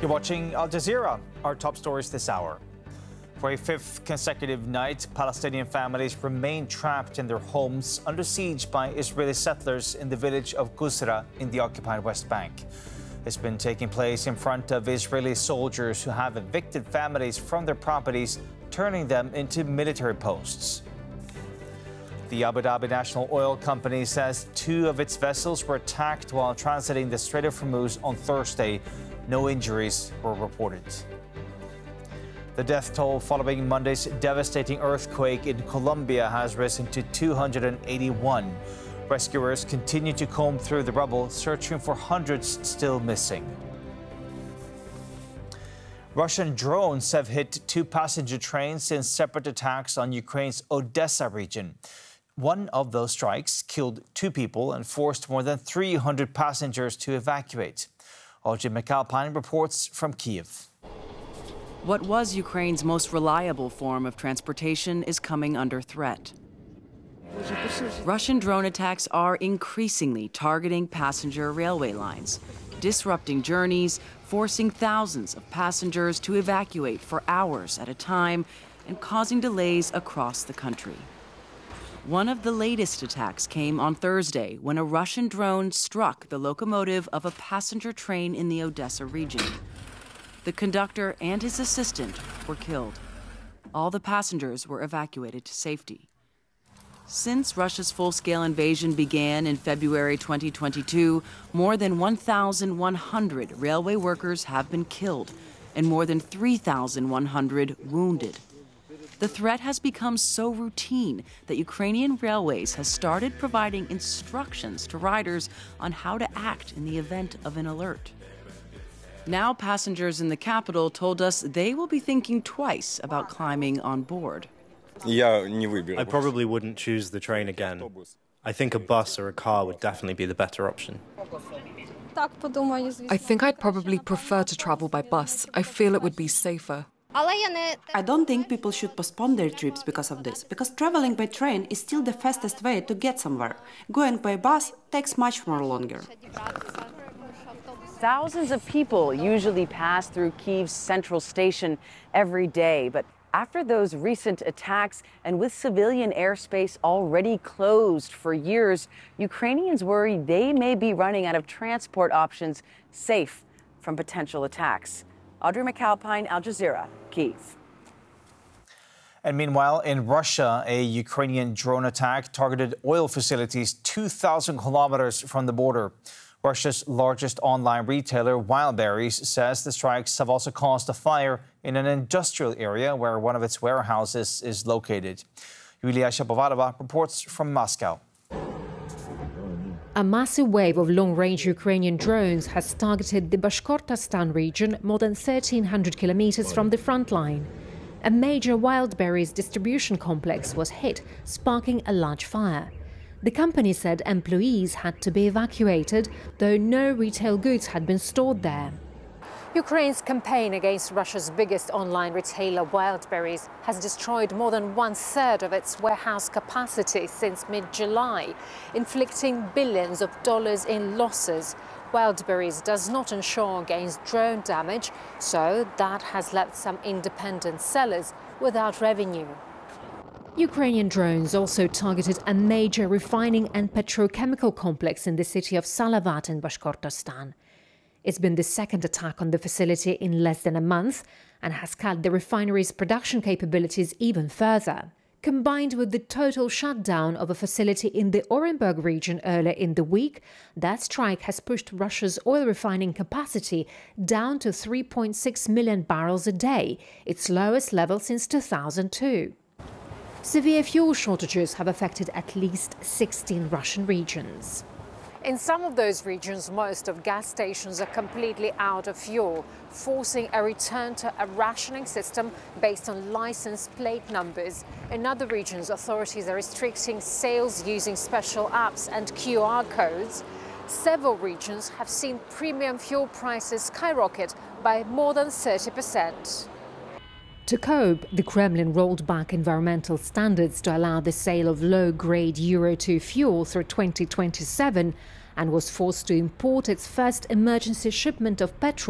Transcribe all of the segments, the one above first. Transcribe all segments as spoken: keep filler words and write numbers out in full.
You're watching Al Jazeera, our top stories this hour. For a fifth consecutive night, Palestinian families remain trapped in their homes under siege by Israeli settlers in the village of Qusra in the occupied West Bank. It's been taking place in front of Israeli soldiers who have evicted families from their properties, turning them into military posts. The Abu Dhabi National Oil Company says two of its vessels were attacked while transiting the Strait of Hormuz on Thursday. No injuries were reported. The death toll following Monday's devastating earthquake in Colombia has risen to two hundred eighty-one. Rescuers continue to comb through the rubble, searching for hundreds still missing. Russian drones have hit two passenger trains in separate attacks on Ukraine's Odessa region. One of those strikes killed two people and forced more than three hundred passengers to evacuate. Audrey McAlpine reports from Kyiv. What was Ukraine's most reliable form of transportation is coming under threat. Russian drone attacks are increasingly targeting passenger railway lines, disrupting journeys, forcing thousands of passengers to evacuate for hours at a time, and causing delays across the country. One of the latest attacks came on Thursday when a Russian drone struck the locomotive of a passenger train in the Odessa region. The conductor and his assistant were killed. All the passengers were evacuated to safety. Since Russia's full-scale invasion began in February twenty twenty-two, more than one thousand one hundred railway workers have been killed and more than three thousand one hundred wounded. The threat has become so routine that Ukrainian Railways has started providing instructions to riders on how to act in the event of an alert. Now passengers in the capital told us they will be thinking twice about climbing on board. I probably wouldn't choose the train again. I think a bus or a car would definitely be the better option. I think I'd probably prefer to travel by bus. I feel it would be safer. I don't think people should postpone their trips because of this, because traveling by train is still the fastest way to get somewhere. Going by bus takes much more longer. Thousands of people usually pass through Kyiv's central station every day, but after those recent attacks and with civilian airspace already closed for years, Ukrainians worry they may be running out of transport options safe from potential attacks. Audrey McAlpine, Al Jazeera, Kyiv. And meanwhile, in Russia, a Ukrainian drone attack targeted oil facilities two thousand kilometers from the border. Russia's largest online retailer, Wildberries, says the strikes have also caused a fire in an industrial area where one of its warehouses is located. Yulia Shapovalova reports from Moscow. A massive wave of long-range Ukrainian drones has targeted the Bashkortostan region more than thirteen hundred kilometers from the front line. A major Wildberries distribution complex was hit, sparking a large fire. The company said employees had to be evacuated, though no retail goods had been stored there. Ukraine's campaign against Russia's biggest online retailer, Wildberries, has destroyed more than one-third of its warehouse capacity since mid-July, inflicting billions of dollars in losses. Wildberries does not insure against drone damage, so that has left some independent sellers without revenue. Ukrainian drones also targeted a major refining and petrochemical complex in the city of Salavat in Bashkortostan. It's been the second attack on the facility in less than a month and has cut the refinery's production capabilities even further. Combined with the total shutdown of a facility in the Orenburg region earlier in the week, that strike has pushed Russia's oil refining capacity down to three point six million barrels a day, its lowest level since two thousand two. Severe fuel shortages have affected at least sixteen Russian regions. In some of those regions, most of gas stations are completely out of fuel, forcing a return to a rationing system based on license plate numbers. In other regions, authorities are restricting sales using special apps and Q R codes. Several regions have seen premium fuel prices skyrocket by more than thirty percent. To cope, the Kremlin rolled back environmental standards to allow the sale of low-grade Euro two fuel through twenty twenty-seven and was forced to import its first emergency shipment of petrol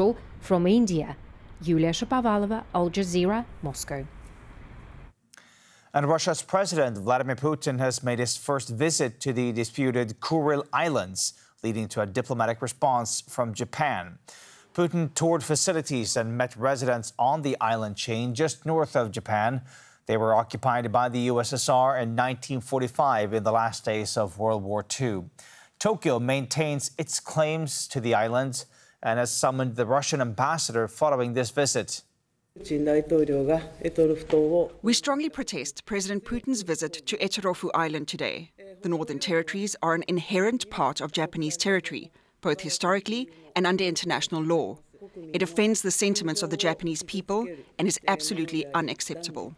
From India, Yulia Shapovalova, Al Jazeera, Moscow. And Russia's President Vladimir Putin has made his first visit to the disputed Kuril Islands, leading to a diplomatic response from Japan. Putin toured facilities and met residents on the island chain just north of Japan. They were occupied by the U S S R in nineteen forty-five in the last days of World War Two. Tokyo maintains its claims to the islands and has summoned the Russian ambassador following this visit. We strongly protest President Putin's visit to Echirofu Island today. The Northern Territories are an inherent part of Japanese territory, both historically and under international law. It offends the sentiments of the Japanese people and is absolutely unacceptable.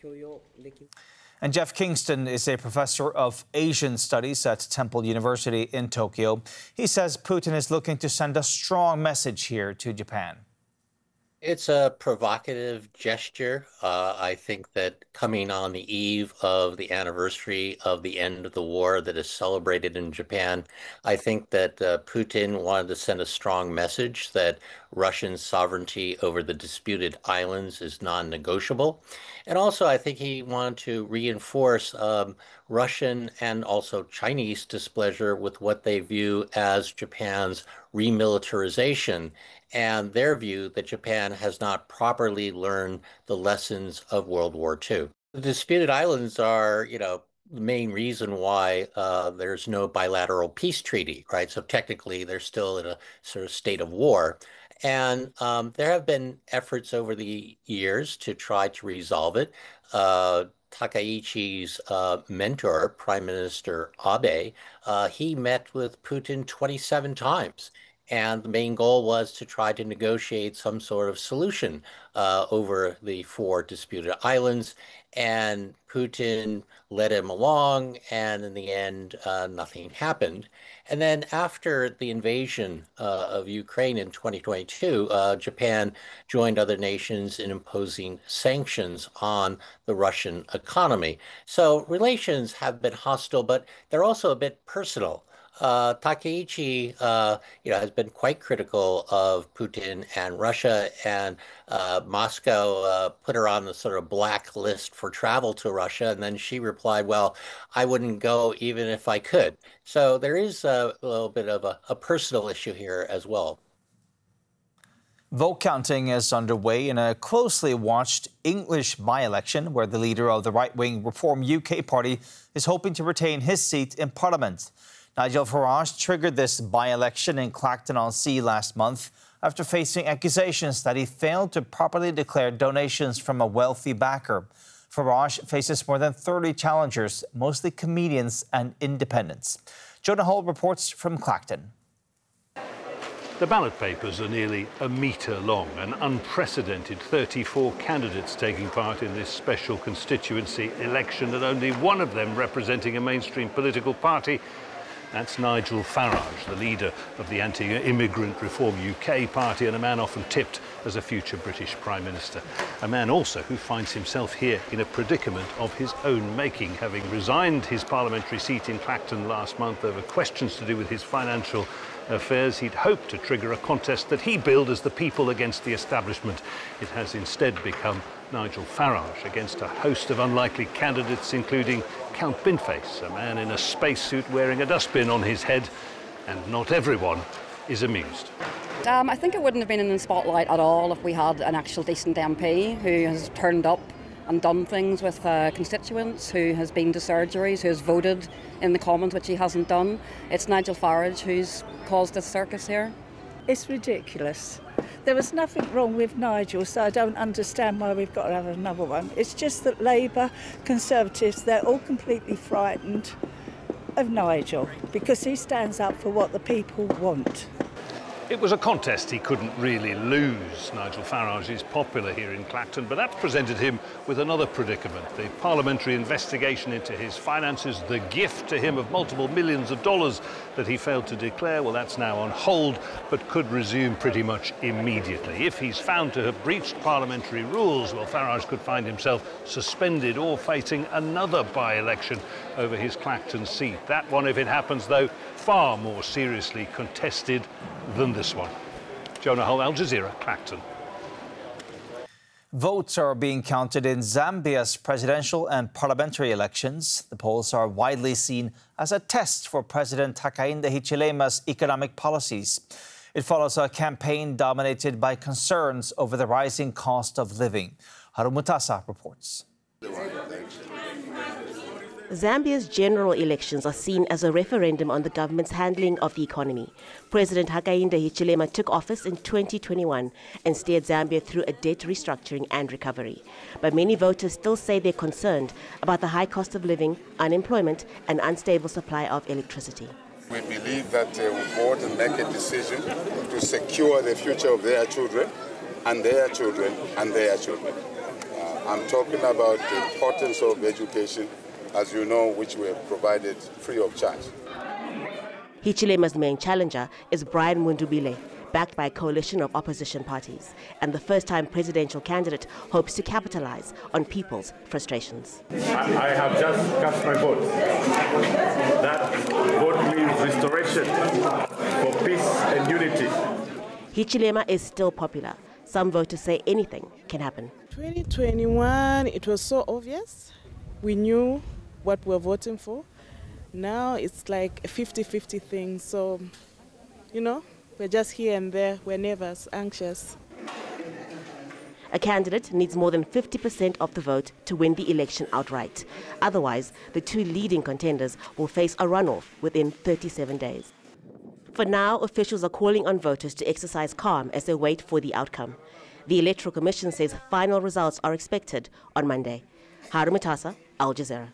And Jeff Kingston is a professor of Asian studies at Temple University in Tokyo. He says Putin is looking to send a strong message here to Japan. It's a provocative gesture. Uh, I think that coming on the eve of the anniversary of the end of the war that is celebrated in Japan, I think that uh, Putin wanted to send a strong message that Russian sovereignty over the disputed islands is non-negotiable. And also, I think he wanted to reinforce um, Russian and also Chinese displeasure with what they view as Japan's remilitarization and their view that Japan has not properly learned the lessons of World War Two. The disputed islands are, you know, the main reason why uh, there's no bilateral peace treaty, right? So technically, they're still in a sort of state of war. And um, there have been efforts over the years to try to resolve it. Uh, Takaichi's uh, mentor, Prime Minister Abe, uh, he met with Putin twenty-seven times. And the main goal was to try to negotiate some sort of solution uh, over the four disputed islands. And Putin led him along, and in the end, uh, nothing happened. And then after the invasion uh, of Ukraine in twenty twenty-two, uh, Japan joined other nations in imposing sanctions on the Russian economy. So relations have been hostile, but they're also a bit personal. Uh, Takaichi, uh, you know, has been quite critical of Putin and Russia, and uh, Moscow uh, put her on the sort of black list for travel to Russia, and then she replied, well, I wouldn't go even if I could. So there is a little bit of a, a personal issue here as well. Vote counting is underway in a closely watched English by-election where the leader of the right-wing Reform U K party is hoping to retain his seat in Parliament. Nigel Farage triggered this by-election in Clacton-on-Sea last month after facing accusations that he failed to properly declare donations from a wealthy backer. Farage faces more than thirty challengers, mostly comedians and independents. Jonah Hull reports from Clacton. The ballot papers are nearly a metre long, an unprecedented thirty-four candidates taking part in this special constituency election, and only one of them representing a mainstream political party. That's Nigel Farage, the leader of the anti-immigrant Reform U K party and a man often tipped as a future British Prime Minister. A man also who finds himself here in a predicament of his own making, having resigned his parliamentary seat in Clacton last month over questions to do with his financial affairs. He'd hoped to trigger a contest that he billed as the people against the establishment. It has instead become Nigel Farage against a host of unlikely candidates, including Count Binface, a man in a spacesuit wearing a dustbin on his head, and not everyone is amused. Um, I think it wouldn't have been in the spotlight at all if we had an actual decent M P who has turned up and done things with uh, constituents, who has been to surgeries, who has voted in the Commons, which he hasn't done. It's Nigel Farage who's caused this circus here. It's ridiculous. There was nothing wrong with Nigel, so I don't understand why we've got to have another one. It's just that Labour, Conservatives, they're all completely frightened of Nigel because he stands up for what the people want. It was a contest he couldn't really lose. Nigel Farage is popular here in Clacton, but that presented him with another predicament. The parliamentary investigation into his finances, the gift to him of multiple millions of dollars that he failed to declare, well, that's now on hold, but could resume pretty much immediately. If he's found to have breached parliamentary rules, well, Farage could find himself suspended or facing another by-election over his Clacton seat. That one, if it happens, though, far more seriously contested than this one. Jonah Hull, Al Jazeera, Clacton. Votes are being counted in Zambia's presidential and parliamentary elections. The polls are widely seen as a test for President Hakainde Hichilema's economic policies. It follows a campaign dominated by concerns over the rising cost of living. Haru Mutasa reports. Zambia's general elections are seen as a referendum on the government's handling of the economy. President Hakainde Hichilema took office in twenty twenty-one and steered Zambia through a debt restructuring and recovery. But many voters still say they're concerned about the high cost of living, unemployment, and unstable supply of electricity. We believe that they will vote and make a decision to secure the future of their children and their children and their children. Uh, I'm talking about the importance of education, as you know, which we have provided free of charge. Hichilema's main challenger is Brian Mundubile, backed by a coalition of opposition parties, and the first-time presidential candidate hopes to capitalize on people's frustrations. I, I have just cast my vote. That vote means restoration for peace and unity. Hichilema is still popular. Some voters say anything can happen. twenty twenty-one, it was so obvious. We knew what we were voting for. Now it's like a fifty fifty thing. So, you know, we're just here and there. We're nervous, anxious. A candidate needs more than fifty percent of the vote to win the election outright. Otherwise, the two leading contenders will face a runoff within thirty-seven days. For now, officials are calling on voters to exercise calm as they wait for the outcome. The Electoral Commission says final results are expected on Monday. Haru Mutasa, Al Jazeera.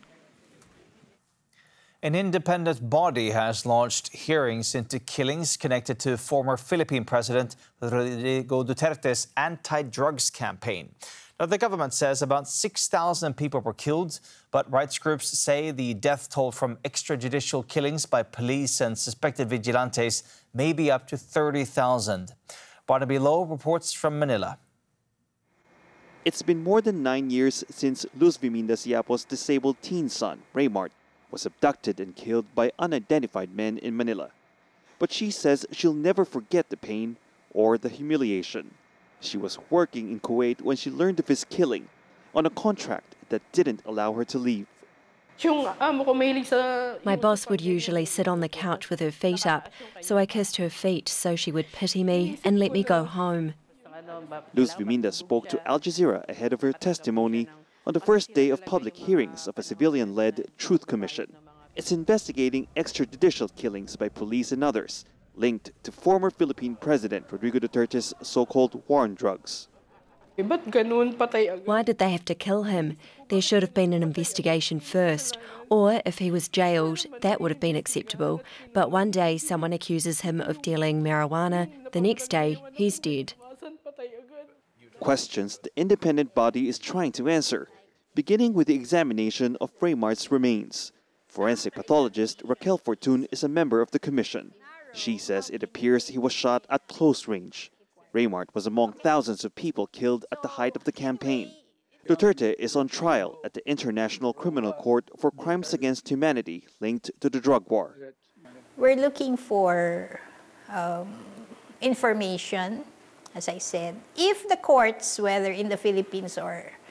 An independent body has launched hearings into killings connected to former Philippine President Rodrigo Duterte's anti-drugs campaign. Now, the government says about six thousand people were killed, but rights groups say the death toll from extrajudicial killings by police and suspected vigilantes may be up to thirty thousand. Barnaby Lowe reports from Manila. It's been more than nine years since Luz Viminda Siapo's disabled teen son, Raymart, was abducted and killed by unidentified men in Manila. But she says she'll never forget the pain or the humiliation. She was working in Kuwait when she learned of his killing on a contract that didn't allow her to leave. My boss would usually sit on the couch with her feet up, so I kissed her feet so she would pity me and let me go home. Luz Viminda spoke to Al Jazeera ahead of her testimony on the first day of public hearings of a civilian-led Truth Commission. It's investigating extrajudicial killings by police and others linked to former Philippine President Rodrigo Duterte's so-called war on drugs. Why did they have to kill him? There should have been an investigation first. Or if he was jailed, that would have been acceptable. But one day someone accuses him of dealing marijuana, the next day he's dead. Questions the independent body is trying to answer, beginning with the examination of Raymart's remains. Forensic pathologist Raquel Fortun is a member of the commission. She says it appears he was shot at close range. Raymart was among thousands of people killed at the height of the campaign. Duterte is on trial at the International Criminal Court for crimes against humanity linked to the drug war. We're looking for um, information, as I said. If the courts, whether in the Philippines or